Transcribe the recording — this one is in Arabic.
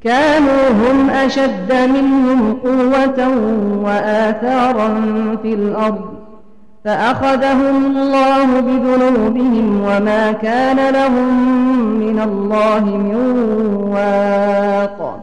كانوا هم أشد منهم قوة وآثارا في الأرض فأخذهم الله بذنوبهم وما كان لهم من الله من واق.